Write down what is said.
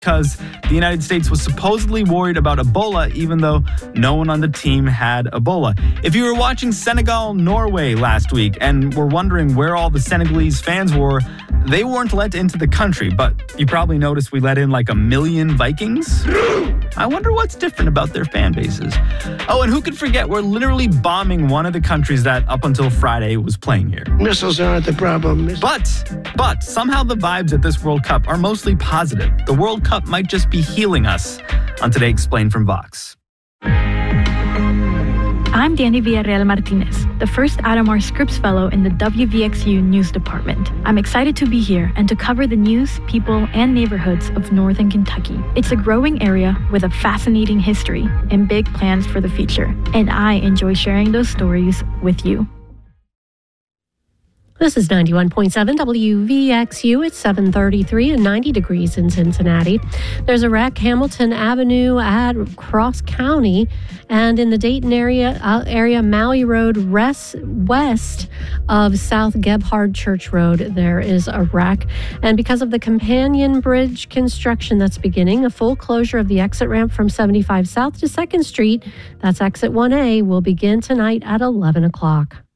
because the United States was supposedly worried about Ebola, even though no one on the team had Ebola. If you were watching Senegal-Norway last week and were wondering where all the Senegalese fans were, they weren't let into the country, but you probably noticed we let in like 1 million Vikings. I wonder what's different about their fan bases. Oh, and who could forget we're literally bombing one of the countries that up until Friday was playing here. Missiles aren't the problem. But somehow the vibes at this World Cup are mostly positive. The World Cup might just be healing us. On Today Explained from Vox. I'm Danny Villarreal Martinez, the first Adamar Scripps Fellow in the WVXU News Department. I'm excited to be here and to cover the news, people, and neighborhoods of Northern Kentucky. It's a growing area with a fascinating history and big plans for the future, and I enjoy sharing those stories with you. This is 91.7 WVXU. It's 7:33 and 90 degrees in Cincinnati. There's a wreck Hamilton Avenue at Cross County, and in the Dayton area Maui Road west of South Gebhard Church Road, there is a wreck. And because of the companion bridge construction that's beginning, a full closure of the exit ramp from 75 South to 2nd Street, that's exit 1A, will begin tonight at 11 o'clock.